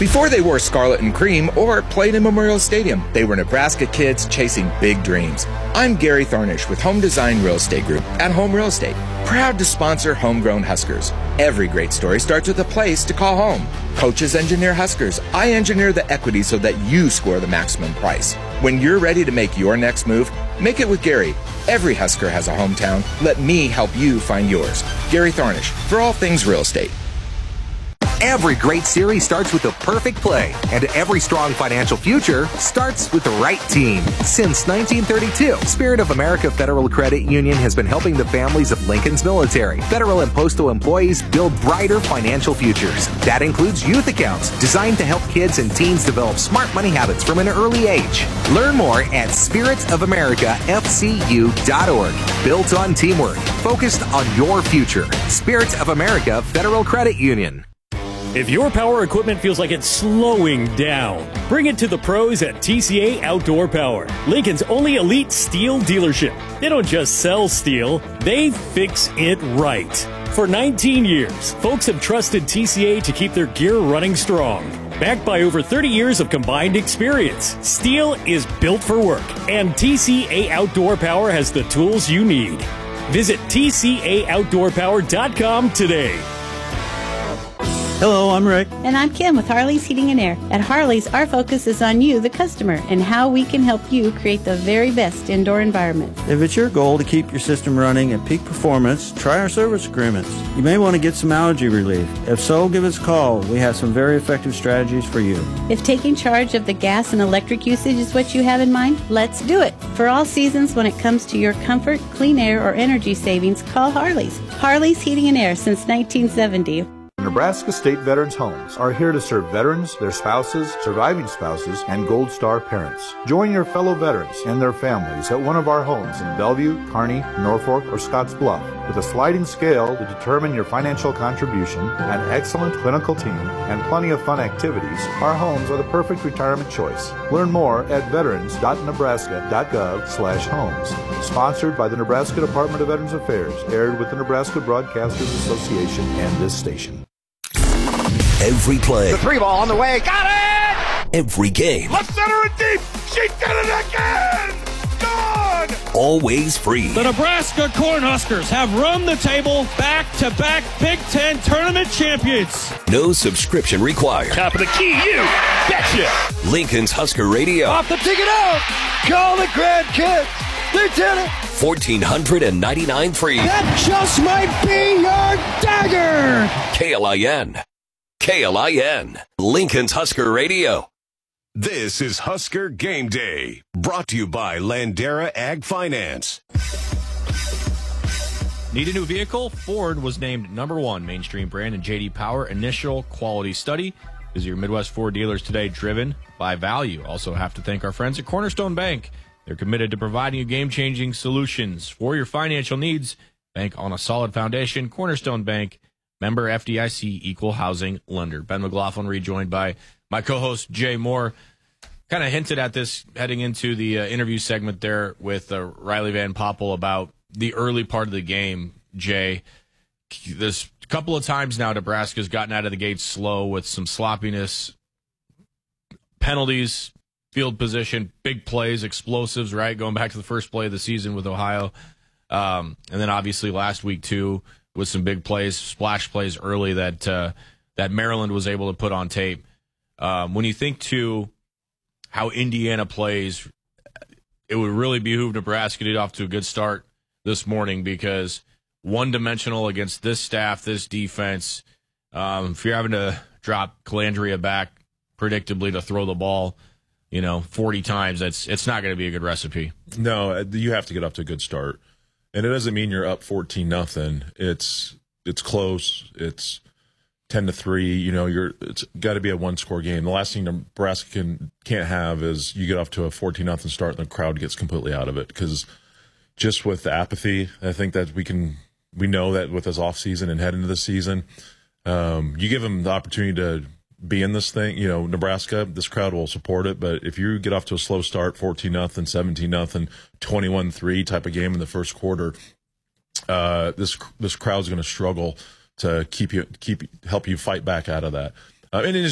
Before they wore scarlet and cream or played in Memorial Stadium, they were Nebraska kids chasing big dreams. I'm Gary Thornish with Home Design Real Estate Group at Home Real Estate, proud to sponsor homegrown Huskers. Every great story starts with a place to call home. Coaches engineer Huskers. I engineer the equity so that you score the maximum price. When you're ready to make your next move, make it with Gary. Every Husker has a hometown. Let me help you find yours. Gary Thornish, for all things real estate. Every great series starts with the perfect play, and every strong financial future starts with the right team. Since 1932, Spirit of America Federal Credit Union has been helping the families of Lincoln's military, federal and postal employees build brighter financial futures. That includes youth accounts designed to help kids and teens develop smart money habits from an early age. Learn more at spiritsofamericafcu.org. Built on teamwork, focused on your future. Spirit of America Federal Credit Union. If your power equipment feels like it's slowing down, bring it to the pros at TCA Outdoor Power, Lincoln's only elite steel dealership. They don't just sell steel, they fix it right. For 19 years, folks have trusted TCA to keep their gear running strong. Backed by over 30 years of combined experience, steel is built for work, and TCA Outdoor Power has the tools you need. Visit TCAOutdoorPower.com today. Hello, I'm Rick. And I'm Kim with Harley's Heating and Air. At Harley's, our focus is on you, the customer, and how we can help you create the very best indoor environment. If it's your goal to keep your system running at peak performance, try our service agreements. You may want to get some allergy relief. If so, give us a call. We have some very effective strategies for you. If taking charge of the gas and electric usage is what you have in mind, let's do it. For all seasons, when it comes to your comfort, clean air, or energy savings, call Harley's. Harley's Heating and Air since 1970. Nebraska State Veterans Homes are here to serve veterans, their spouses, surviving spouses, and Gold Star parents. Join your fellow veterans and their families at one of our homes in Bellevue, Kearney, Norfolk, or Scotts Bluff. With a sliding scale to determine your financial contribution, an excellent clinical team, and plenty of fun activities, our homes are the perfect retirement choice. Learn more at veterans.nebraska.gov/homes. Sponsored by the Nebraska Department of Veterans Affairs, aired with the Nebraska Broadcasters Association and this station. Every play. The 3-ball on the way. Got it! Every game. Left center and deep. She did it again! Gone! Always free. The Nebraska Cornhuskers have run the table, back-to-back Big Ten tournament champions. No subscription required. Top of the key, you betcha! Lincoln's Husker Radio. Off the ticket out! Call the grandkids! They did it! 1499 free. That just might be your dagger! KLIN. KLIN. Lincoln's Husker Radio. This is Husker Game Day, brought to you by Landera Ag Finance. Need a new vehicle? Ford was named #1 mainstream brand in J.D. Power Initial Quality Study. Visit your Midwest Ford dealers today, driven by value. Also have to thank our friends at Cornerstone Bank. They're committed to providing you game-changing solutions for your financial needs. Bank on a solid foundation. Cornerstone Bank, member FDIC, equal housing lender. Ben McLaughlin, rejoined by my co-host Jay Moore. Kind of hinted at this heading into the interview segment there with Riley Van Poppel about the early part of the game, Jay. There's a couple of times now Nebraska's gotten out of the gate slow with some sloppiness, penalties, field position, big plays, explosives, right? Going back to the first play of the season with Ohio. And then obviously last week, too, with some big plays, splash plays early that Maryland was able to put on tape. When you think, to how Indiana plays, it would really behoove Nebraska to get off to a good start this morning, because one-dimensional against this staff, this defense, if you're having to drop Calandria back predictably to throw the ball 40 times, it's not going to be a good recipe. No, you have to get off to a good start. And it doesn't mean you're up 14-0. It's close. It's 10-3. It's got to be a one-score game. The last thing Nebraska can't have is you get off to a 14-0 start and the crowd gets completely out of it. Because just with the apathy, I think that we know that with this off season and head into the season, you give them the opportunity to be in this thing. Nebraska, this crowd will support it. But if you get off to a slow start, 14-0, 17-0, 21-3 type of game in the first quarter, this crowd's going to struggle to help you fight back out of that. And